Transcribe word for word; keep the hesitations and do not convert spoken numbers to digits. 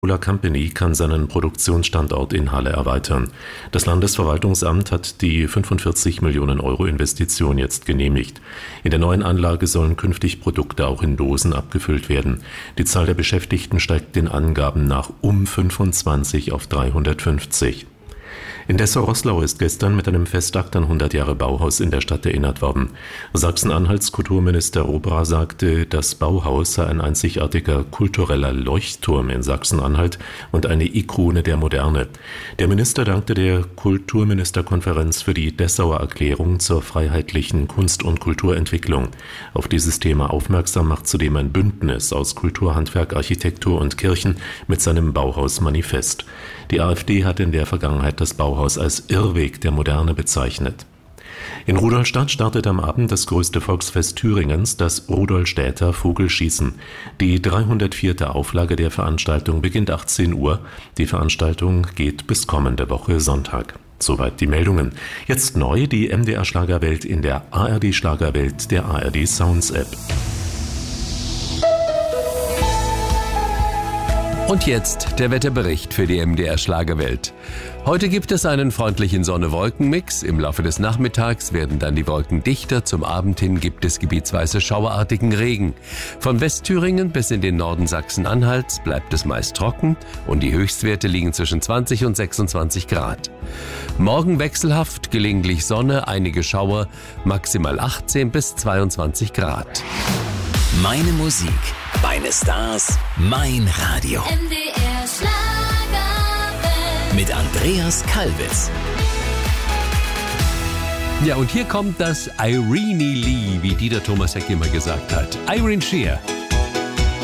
Coca-Cola Company kann seinen Produktionsstandort in Halle erweitern. Das Landesverwaltungsamt hat die fünfundvierzig Millionen Euro Investition jetzt genehmigt. In der neuen Anlage sollen künftig Produkte auch in Dosen abgefüllt werden. Die Zahl der Beschäftigten steigt den Angaben nach um fünfundzwanzig auf dreihundertfünfzig. In Dessau-Roßlau ist gestern mit einem Festakt an hundert Jahre Bauhaus in der Stadt erinnert worden. Sachsen-Anhalts Kulturminister Obra sagte, das Bauhaus sei ein einzigartiger kultureller Leuchtturm in Sachsen-Anhalt und eine Ikone der Moderne. Der Minister dankte der Kulturministerkonferenz für die Dessauer Erklärung zur freiheitlichen Kunst- und Kulturentwicklung. Auf dieses Thema aufmerksam macht zudem ein Bündnis aus Kultur, Handwerk, Architektur und Kirchen mit seinem Bauhaus-Manifest. Die AfD hat in der Vergangenheit das Bauhaus als Irrweg der Moderne bezeichnet. In Rudolstadt startet am Abend das größte Volksfest Thüringens, das Rudolstädter Vogelschießen. Die dreihundertvierte Auflage der Veranstaltung beginnt achtzehn Uhr. Die Veranstaltung geht bis kommende Woche Sonntag. Soweit die Meldungen. Jetzt neu die M D R Schlagerwelt in der A R D Schlagerwelt der A R D Sounds App. Und jetzt der Wetterbericht für die M D R Schlagerwelt. Heute gibt es einen freundlichen Sonne-Wolken-Mix. Im Laufe des Nachmittags werden dann die Wolken dichter. Zum Abend hin gibt es gebietsweise schauerartigen Regen. Von Westthüringen bis in den Norden Sachsen-Anhalts bleibt es meist trocken und die Höchstwerte liegen zwischen zwanzig und sechsundzwanzig Grad. Morgen wechselhaft, gelegentlich Sonne, einige Schauer, maximal achtzehn bis zweiundzwanzig Grad. Meine Musik, meine Stars, mein Radio. M D R Schlagerwelt. Mit Andreas Kalbitz. Ja, und hier kommt das Irene Lee, wie Dieter Thomas Heck immer gesagt hat. Irene Shear.